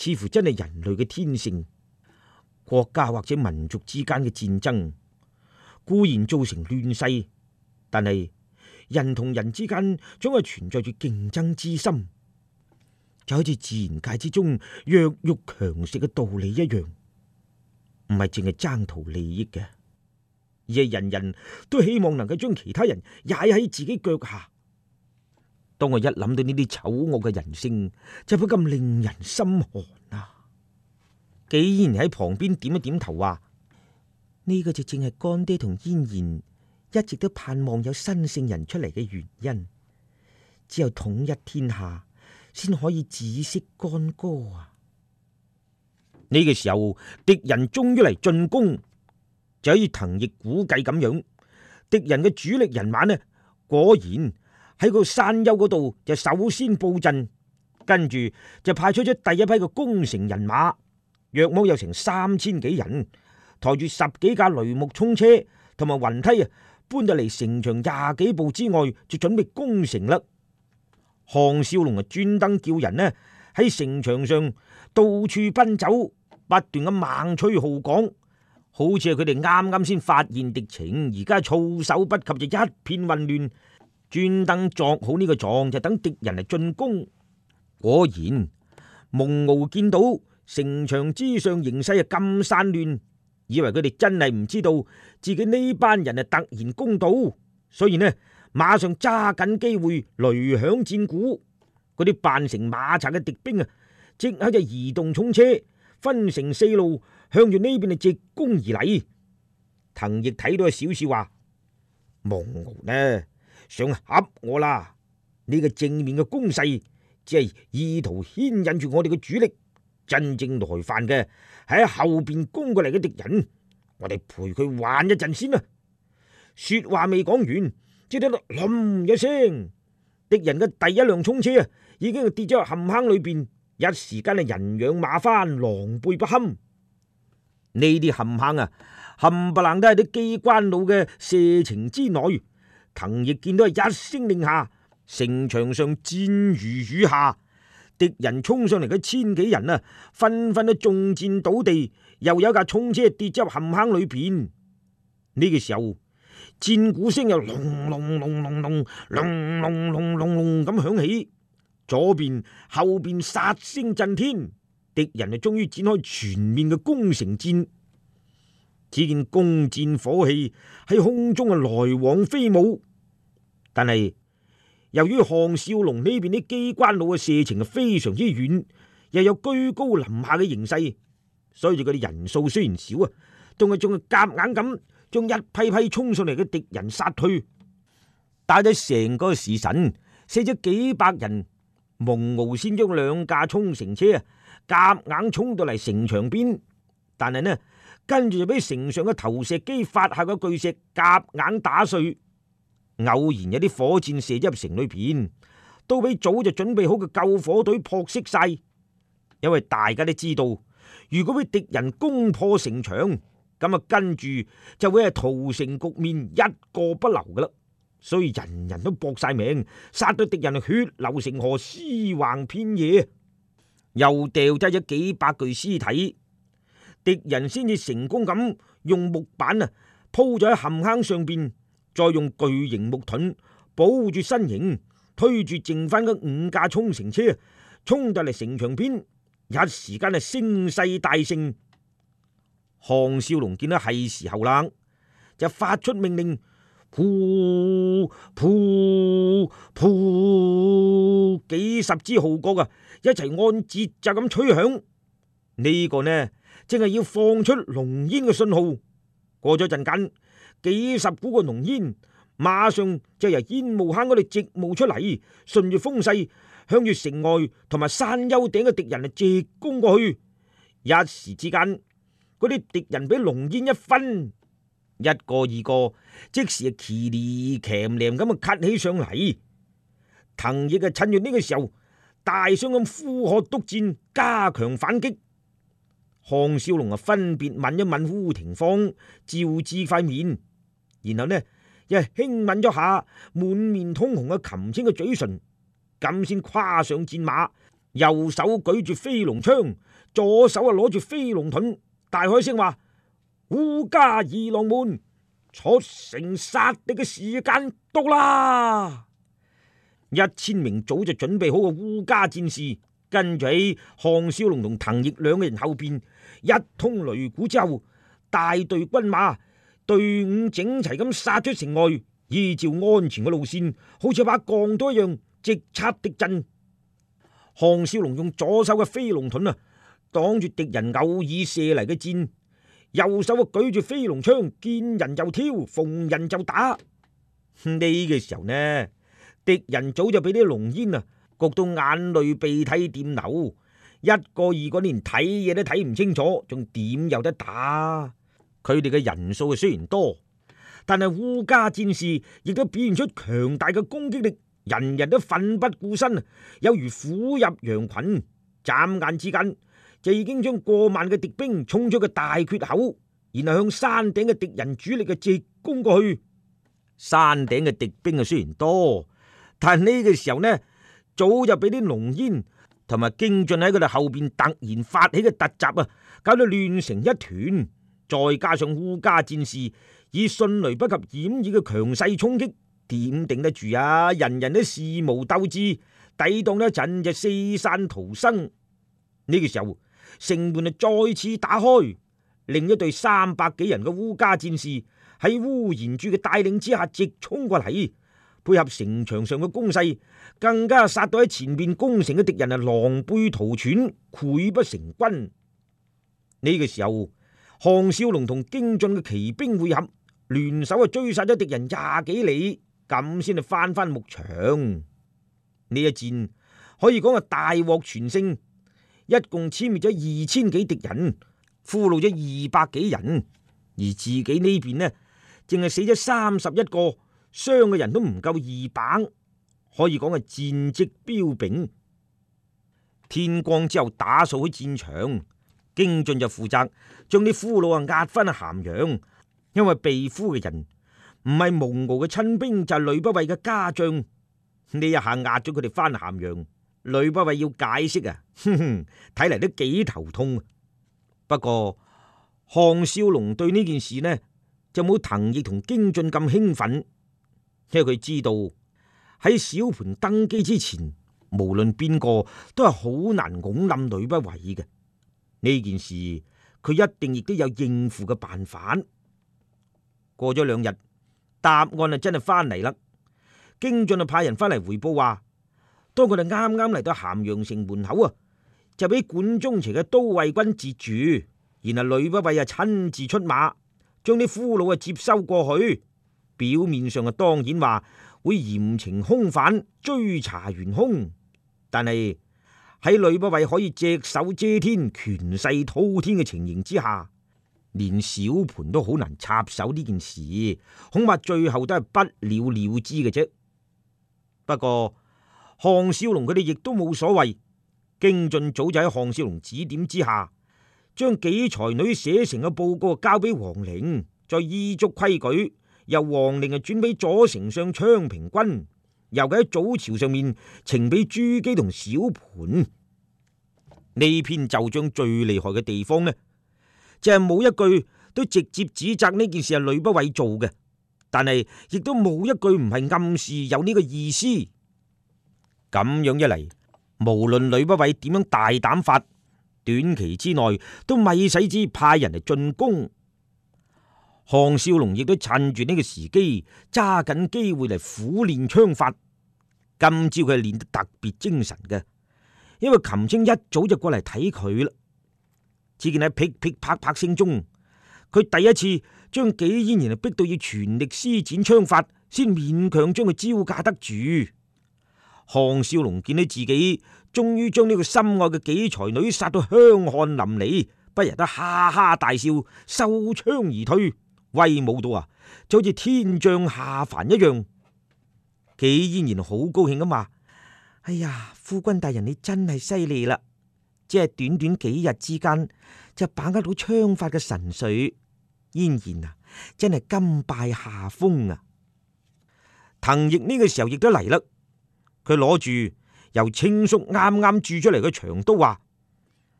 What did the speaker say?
似乎真係人類嘅天性。國家或者民族之間嘅戰爭固然造成亂世，但係人同人之間總係存在住競爭之心，就好似自然界之中弱肉強食嘅道理一樣，唔係淨係爭圖利益嘅，而係人人都希望能夠將其他人踩喺自己腳下。當我一諗到呢啲醜惡嘅人性，就不禁令人心寒啊！既然喺旁邊點一點頭話：呢個就正係乾爹同嫣然一直都盼望有新聖人出嚟嘅原因。只有統一天下，先可以止息干戈啊！呢個時候，敵人終於嚟進攻，就好似藤亦估計咁樣，敵人嘅主力人馬呢，果然喺個山丘嗰度就首先布陣，跟住就派出咗第一批嘅攻城人馬。約莫有成3000幾人，抬住10幾架雷木衝車同埋雲梯啊，搬到嚟城牆20幾步之外，就準備攻城啦。項少龍啊，專登叫人呢喺城牆上到處奔走，不斷咁猛吹號角，好似係佢哋啱啱先發現敵情，而家措手不及，就一片混亂，專登作好呢個狀，就等敵人嚟進攻。果然，蒙骜見到城牆之上形勢咁散亂，以為佢哋真係唔知道自己呢班人突然攻到，所以呢馬上揸緊機會雷響戰鼓。嗰啲扮成馬賊嘅敵兵啊，即刻就移動重車，分成4路向住呢邊直攻而嚟。藤亦睇到笑笑話：蒙骜呢想恰我啦，呢個正面嘅攻勢只係意圖牽引住我哋嘅主力。真正來犯嘅係喺後邊攻過嚟嘅敵人，我哋陪佢玩一陣先啦。說話未講完，只聽到冧一聲，敵人嘅第一輛衝車啊，已經跌咗喺陷坑裏邊，一時間係人仰馬翻，狼狽不堪。呢啲陷坑啊，冚唪唥都係啲機關佬嘅射程之內。藤亦見到係一聲令下，城牆上箭如雨下。敵人衝上嚟嘅1000幾人啊，紛紛都中箭倒地，又有一架衝車跌咗入陷坑裏邊。呢個時候，戰鼓聲又隆隆隆隆隆隆隆隆隆隆咁響起，左邊後邊殺聲震天，敵人就終於展開全面嘅攻城戰。只見弓箭火器喺空中啊來往飛舞，但係由於項少龍呢邊啲機關佬嘅射程係非常之遠，又有居高臨下嘅形勢，所以佢哋人數雖然少啊，仲係夾硬咁將一批批衝上嚟嘅敵人殺退。打咗成個時辰，死咗幾百人，蒙骜先將2架衝城車啊夾硬衝到嚟城牆邊，但係呢跟住就俾城上嘅投石機發下嘅巨石夾硬打碎。偶然有啲火箭射入城裏邊，都俾早就準備好嘅救火隊撲熄晒。因為大家都知道，如果俾敵人攻破城牆，咁啊跟住就會係屠城局面，一個不留噶啦。所以人人都搏晒命，殺到敵人血流成河，屍橫遍野，又掉低咗幾百具屍體。敵人先至成功咁用木板啊鋪咗喺陷坑上邊，再用巨型木盾保護住身形，推住剩翻嘅5架衝城車，衝到嚟城牆邊，一時間係聲勢大盛。項少龍見到係時候啦，就發出命令，噗噗噗，幾十支號角啊，一齊按節奏咁吹響。呢個呢，正係要放出濃煙嘅信號。過咗陣間，幾十股嘅濃煙馬上就由煙霧坑嗰度直冒出嚟，順住風勢向住城外同埋山丘頂嘅敵人啊直攻過去。一時之間，嗰啲敵人俾濃煙一分，一個二個即時係騎呢騎呢咁啊咳起上嚟。藤亦啊趁住呢個時候大聲咁呼喝督戰，加強反擊。項少龍啊分別吻一吻烏廷芳，照至塊面，然後呢又輕吻咗下滿面通紅嘅擒青嘅嘴唇，咁先跨上戰馬， 右手舉住飛龍槍，左手攞住飛龍盾，大開聲話：烏家二郎們，出城殺敵嘅時間到啦！1000名早就準備好嘅烏家戰士，跟住喺項少龍同滕奕兩個人後邊，一通擂鼓之後，大隊軍馬隊伍整齊咁殺出城外，依照安全嘅路線，好似把鋼刀一樣直插敵陣。項少龍用左手嘅飛龍盾擋住敵人偶爾射嚟嘅箭，右手舉住飛龍槍，見人就挑，逢人就打。呢個時候呢，敵人早就俾啲濃煙焗到眼淚鼻涕掂流，一個二個連睇嘢都睇唔清楚，仲點有得打？佢哋嘅人數雖然多，但係烏家戰士亦都表現出強大嘅攻擊力，人人都奮不顧身，有如虎入羊群，眨眼之間就已經將過萬嘅敵兵衝出個大缺口，然後向山頂嘅敵人主力直攻過去。山頂嘅敵兵雖然多，但呢個時候呢，早就俾啲濃煙同埋京俊喺佢哋後邊突然發起嘅突襲搞到亂成一團。再加上烏家戰士以迅雷不及掩耳嘅強勢衝擊，點頂得住啊？人人都肆無鬥志，抵擋一陣就四散逃生。呢個時候，城門再次打開，另一隊300幾人嘅烏家戰士喺烏延柱嘅帶領之下直衝過嚟，配合城牆上嘅攻勢，更加殺到喺前面攻城嘅敵人狼狽逃竄，潰不成軍。呢個時候，項少龍同京俊嘅騎兵會合，聯手追殺咗敵人20幾里，咁先翻木場。呢一戰可以講係大獲全勝，一共殲滅咗2000幾敵人，俘虜咗200幾人，而自己呢邊呢，淨係死咗31個，傷嘅人都唔夠200，可以講係戰績彪炳。天光之後打掃去戰場，京俊就負責將啲俘虜押翻去咸陽，因為被俘嘅人唔係蒙骜嘅親兵，就係呂不韋嘅家將。呢一下押咗佢哋翻咸陽，呂不韋要解釋睇嚟都幾頭痛。不過項少龍對呢件事呢就冇滕奕同京俊咁興奮，因為佢知道喺小盤登基之前，無論邊個都係好難拱冧呂不韋嘅。呢件事佢一定亦都有應付嘅辦法。過咗2日，答案真係翻嚟啦。京俊派人翻嚟回報話，當佢哋啱啱嚟到咸陽城門口就俾管中邪嘅都尉軍截住，然後呂不韋親自出馬，將啲俘虜接收過去。表面上當然話會嚴懲兇犯，追查元兇，但係喺呂不韋可以隻手遮天、權勢滔天嘅情形之下，連小盤都好難插手呢件事，恐怕最後都係不了了之嘅啫。不過項少龍佢哋亦都冇所謂，京俊早就喺項少龍指點之下，將幾才女寫成嘅報告交俾王陵，再依足規矩，由王陵轉俾左丞相昌平君，由佢喺早朝上面呈俾朱姬同小盤。呢篇奏章最厲害嘅地方呢，就係冇一句都直接指責呢件事係呂不韋做嘅，但係亦都冇一句唔係暗示有呢個意思。咁樣一嚟，無論呂不韋點樣大膽法，短期之內都咪使之派人嚟進攻。項少龍亦都趁住呢個時機，揸緊機會嚟苦練槍法。今朝佢係練得特別精神嘅，因為琴青一早就過嚟睇佢啦。只見喺噼噼啪啪聲中，佢第一次將紀嫣然逼到要全力施展槍法，先勉強將佢招架得住。項少龍見到自己終於將呢個心愛嘅幾才女殺到香汗淋漓，不由得哈哈大笑，收槍而退，威武到就好似天將下凡一樣。紀嫣然好高興咁話：哎呀，夫君大人你真係犀利啦！只係短短幾日之間就把握到槍法嘅神髓，嫣然真係甘拜下風啊！滕奕呢個時候亦都嚟啦。佢攞住由青叔啱啱鑄出嚟嘅長刀話：